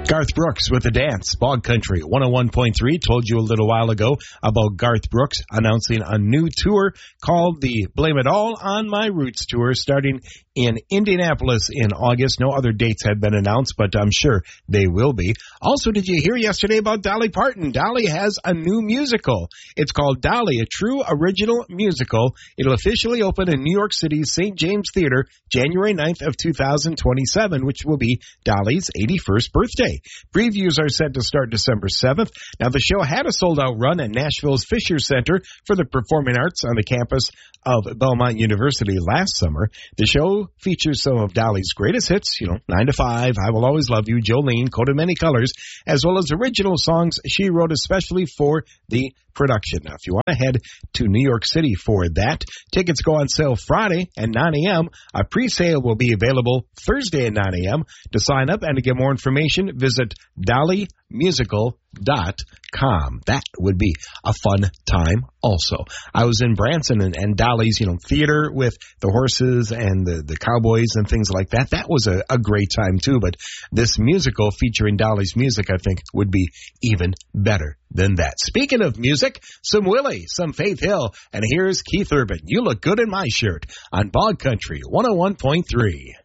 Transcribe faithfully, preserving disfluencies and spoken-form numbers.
Garth Brooks with the dance. Bog Country one oh one point three. Told you a little while ago about Garth Brooks announcing a new tour called the Blame It All on My Roots Tour, starting in Indianapolis in August. No other dates have been announced, but I'm sure they will be. Also, did you hear yesterday about Dolly Parton? Dolly has a new musical. It's called Dolly, a true original musical. It'll officially open in New York City's Saint James Theater January ninth of two thousand twenty-seven, which will be Dolly's eighty-first birthday. Previews are set to start December seventh. Now, the show had a sold-out run at Nashville's Fisher Center for the Performing Arts on the campus of Belmont University last summer. The show features some of Dolly's greatest hits, you know, nine to five, I Will Always Love You, Jolene, Coat of Many Colors, as well as original songs she wrote especially for the production. Now, if you want to head to New York City for that, tickets go on sale Friday at nine a.m. A pre-sale will be available Thursday at nine a.m. To sign up and to get more information, visit dolly musical dot com. That would be a fun time also. I was in Branson and, and Dolly's, you know, theater with the horses and the, the cowboys and things like that. That was a, a great time too, but this musical featuring Dolly's music, I think, would be even better than that. Speaking of music, some Willie, some Faith Hill, and here's Keith Urban. You Look Good in My Shirt on Bog Country one oh one point three.